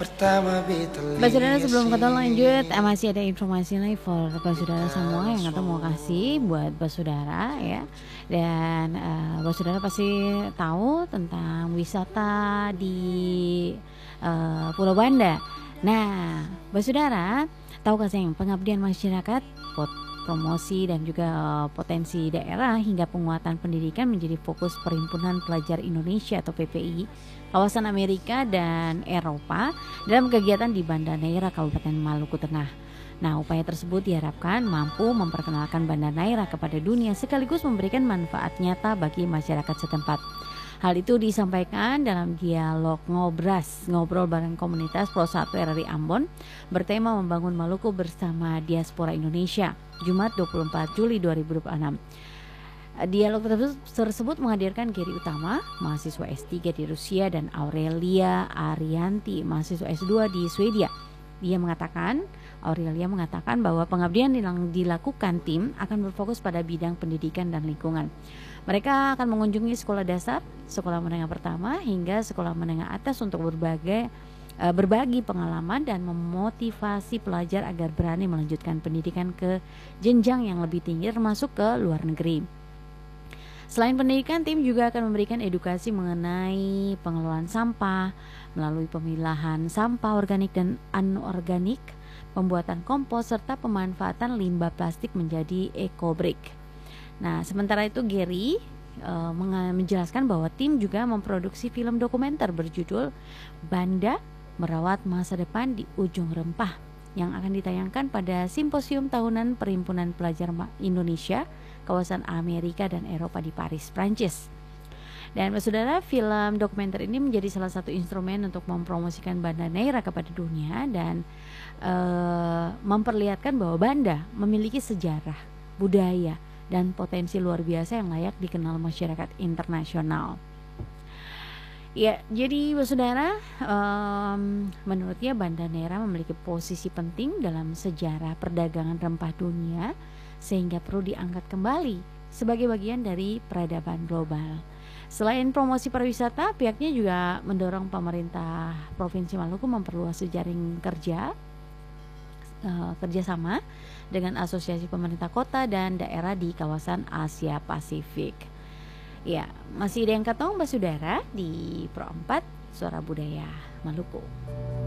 Mbak Saudara, sebelum kita lanjut, masih ada informasi level Mbak Saudara semua yang kita mau kasih buat Mbak Saudara ya. Dan Mbak Saudara pasti tahu tentang wisata di Pulau Banda. Nah, Mbak Saudara, tahukah sayang pengabdian masyarakat, promosi dan juga potensi daerah hingga penguatan pendidikan menjadi fokus Perhimpunan Pelajar Indonesia atau PPI kawasan Amerika dan Eropa dalam kegiatan di Banda Neira Kabupaten Maluku Tengah. Nah, upaya tersebut diharapkan mampu memperkenalkan Banda Neira kepada dunia sekaligus memberikan manfaat nyata bagi masyarakat setempat. Hal itu disampaikan dalam dialog ngobrol bareng komunitas Pro 1 RRI Ambon bertema membangun Maluku bersama diaspora Indonesia, Jumat 24 Juli 2026. Dialog tersebut menghadirkan Gary Utama, mahasiswa S3 di Rusia, dan Aurelia Arianti, mahasiswa S2 di Swedia. Aurelia mengatakan bahwa pengabdian yang dilakukan tim akan berfokus pada bidang pendidikan dan lingkungan. Mereka akan mengunjungi sekolah dasar, sekolah menengah pertama, hingga sekolah menengah atas untuk berbagi pengalaman dan memotivasi pelajar agar berani melanjutkan pendidikan ke jenjang yang lebih tinggi termasuk ke luar negeri. Selain pendidikan, tim juga akan memberikan edukasi mengenai pengelolaan sampah melalui pemilahan sampah organik dan anorganik, pembuatan kompos, serta pemanfaatan limbah plastik menjadi eco-brick. Nah, sementara itu Gary menjelaskan bahwa tim juga memproduksi film dokumenter berjudul Banda Merawat Masa Depan di Ujung Rempah yang akan ditayangkan pada Simposium Tahunan Perhimpunan Pelajar Indonesia kawasan Amerika dan Eropa di Paris, Prancis. Dan saudara, film dokumenter ini menjadi salah satu instrumen untuk mempromosikan Banda Neira kepada dunia dan memperlihatkan bahwa Banda memiliki sejarah, budaya, dan potensi luar biasa yang layak dikenal masyarakat internasional. Ya, jadi saudara, menurutnya Banda Neira memiliki posisi penting dalam sejarah perdagangan rempah dunia sehingga perlu diangkat kembali sebagai bagian dari peradaban global. Selain promosi pariwisata, pihaknya juga mendorong pemerintah Provinsi Maluku memperluas jaring kerjasama dengan asosiasi pemerintah kota dan daerah di kawasan Asia Pasifik. Ya, masih ada yang ketong Mbak Saudara di Pro 4 Suara Budaya Maluku.